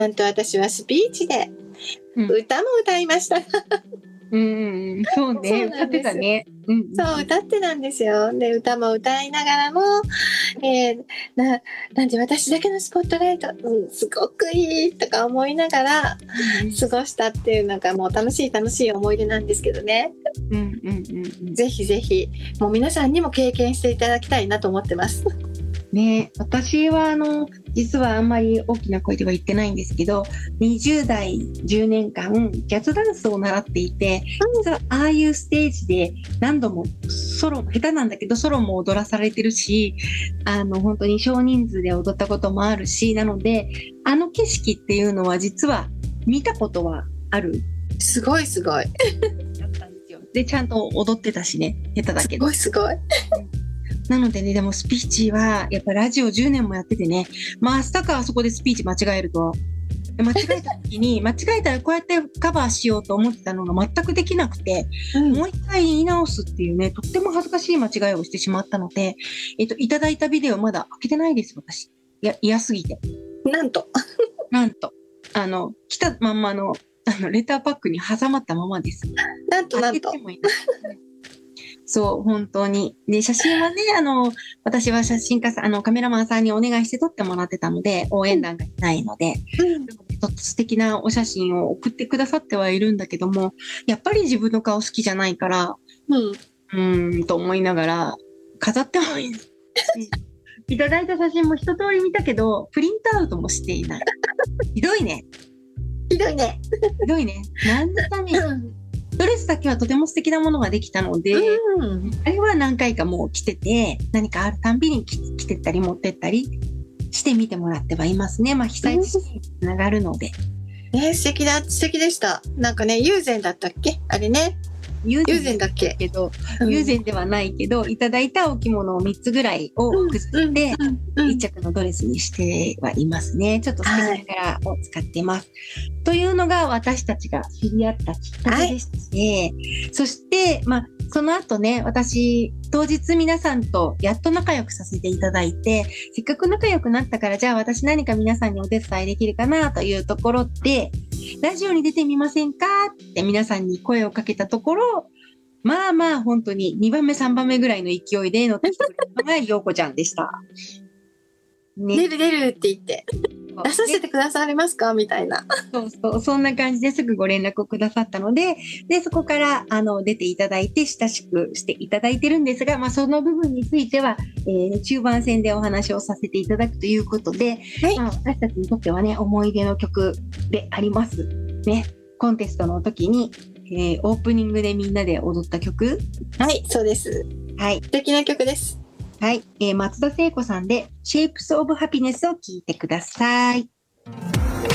なんと私はスピーチで歌も歌いました。 そうね、歌ってたね。 そう、歌ってたんですよ。で、歌も歌いながらも、なんで私だけのスポットライト、すごくいいとか思いながら過ごしたっていうのがもう楽しい思い出なんですけどね。ぜひぜひ、もう皆さんにも経験していただきたいなと思ってます。 ね、私は実はあんまり大きな声では言ってないんですけど、20代10年間ジャズダンスを習っていて、実はああいうステージで何度もソロ、下手なんだけどソロも踊らされてるし、本当に少人数で踊ったこともあるし、なので、あの景色っていうのは実は見たことはある。 すごい。だったんですよ。で、ちゃんと踊ってたしね、下手だけど。 すごい。 なのでね、でもスピーチは、やっぱラジオ10年もやっててね、まさかあそこでスピーチ間違えると、間違えた時に、間違えたらこうやってカバーしようと思ってたのが全くできなくて、もう一回言い直すっていうね、とっても恥ずかしい間違いをしてしまったので、いただいたビデオまだ開けてないです、私。嫌すぎて。 なんと。 来たまんまの、レターパックに挟まったままです。 なんと。 開けてもいないそう、本当に。で、写真はね、私は写真家さん、カメラマンさんにお願いして撮ってもらってたので、応援団がいないので、とって素敵なお写真を送ってくださってはいるんだけども、やっぱり自分の顔好きじゃないから、と思いながら、飾ってもいい。いただいた写真も一通り見たけど、プリントアウトもしていない。ひどいね。何のためにドレスだけはとても素敵なものができたので、あれは何回かもう着てて、何かあるたんびに着てったり持ってったりして見てもらってはいますね。被災地につながるので。 素敵でした。なんかね、友禅だったっけあれね。友禅だっけ友禅ではないけど、いただいたお着物を3つぐらいを削って、一着のドレスにしてはいますね。ちょっと素敵な柄を使ってます。というのが私たちが知り合ったきっかけでして、そして、その後ね、私、当日皆さんとやっと仲良くさせていただいて、せっかく仲良くなったから、じゃあ私何か皆さんにお手伝いできるかなというところで、ラジオに出てみませんかって皆さんに声をかけたところ、本当に2番目3番目ぐらいの勢いで乗ってきてくれたのが陽子ちゃんでした。 ね、出るって言って。出させてくださりますかみたいな。 そんな感じですぐご連絡をくださったので、そこから出ていただいて親しくしていただいてるんですが、その部分については、中盤戦でお話をさせていただくということで、私たちにとってはね、思い出の曲でありますね。コンテストの時に、オープニングでみんなで踊った曲。 はい、そうです。 はい。 素敵な曲です。 はい、松田聖子さんで Shapes of Happiness を聴いてください。